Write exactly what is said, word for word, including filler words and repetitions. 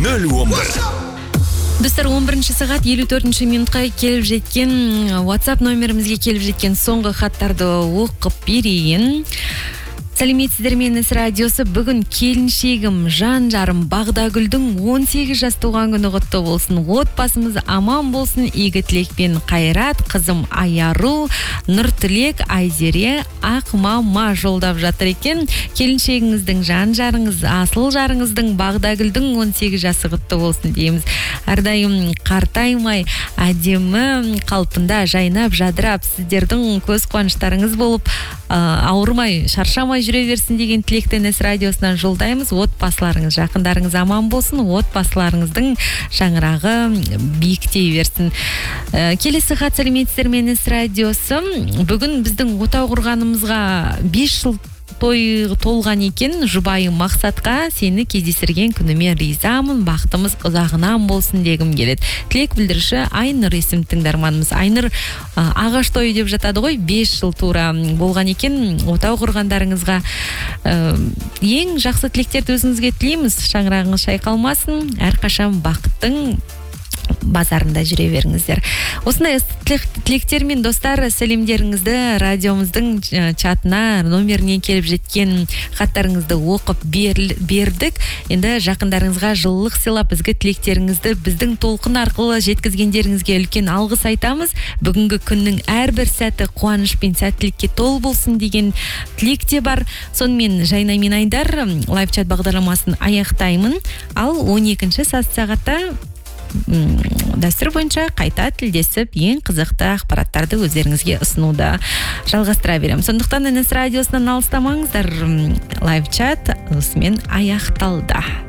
нөл он бір. Достар, он бірінші сағат елу төртінші минутқа келіп жеткен, WhatsApp номерімізге келіп жеткен соңғы хаттарды оқып берейін. Сәлеметсіздер, мен Іс радиосы. Бүгін келіншегім жан-жарым Бағдагүлдің он сегіз жас туған күні құтты болсын. Отбасымыз аман болсын. Игі тілекпен Қайрат, қызым Аяру, Нұртілек, Айзере, Ақмама жолдап жатыр екен. Келіншегіңіздің жан-жарыңыз, асыл жарыңыздың Бағдагүлдің он сегіз жасы құтты болсын дейміз. Әрдайым қартаймай, әдемі қалпында жайнап, жадырап, сіздердің көз қуаныштарыңыз болып, ауырмай, шаршамай жүре берсін деген тілектен Іс радиосынан жолдаймыз. Отбасыларыңыз, жақындарыңыз аман болсын, отбасыларыңыздың шаңырағы биіктей берсін. Келесі хат: сәлеметсіздер, мен Іс радиосы. Бүгін біздің отау құрғанымызға бес жыл той толған екен. Жұбайым Мақсатқа сені кездестірген күніме ризамын, бақытымыз ұзағынан болсын дегім келеді. Тілек білдіруші Айнұр есімді тыңдарманымыз. Айнұр ағаш тойы деп жатады ғой, бес жыл тура болған екен. Отау құрғандарыңызға ең жақсы тілектерді өзіңізге тілейміз. Шаңырағыңыз шайқалмасын, әрқашан бақыттың базарында жүре беріңіздер. Осындай тілектермен достар, сәлемдеріңізді радиомыздың чатына, номеріне келіп жеткен хаттарыңызды оқып бердік. Енді жақындарыңызға жылылық сыйлап, ізгі тілектеріңізді біздің толқын арқылы жеткізгендеріңізге үлкен алғыс айтамыз. Бүгінгі күннің әрбір сәті қуаныш пен сәттілікке толы болсын деген тілекте бар. Сонымен Жайна мен Айдар лайв-чат бағдарламасын аяқтаймын. Ал он екінші сағатта дәстүр бойынша қайта тілдесіп, ең қызықты ақпараттарды өздеріңізге ұсынуды жалғастыра берем. Сондықтан Іс радиосынан алыстамаңыздар. Лайв-чат осымен аяқталды.